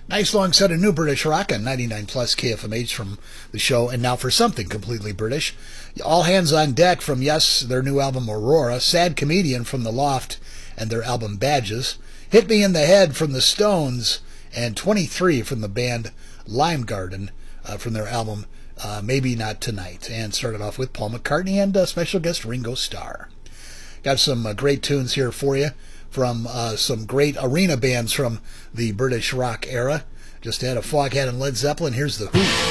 Nice long set of new British rock on 99 plus KFMH from the show. And now for something completely British. All Hands on Deck from Yes, their new album Aurora. Sad Comedian from The Loft and their album Badges. Hit Me in the Head from the Stones. And 23 from the band Lime Garden from their album Maybe Not Tonight. And started off with Paul McCartney and special guest Ringo Starr. Got some great tunes here for you from some great arena bands from the British rock era. Just had a Foghat and Led Zeppelin. Here's The Who.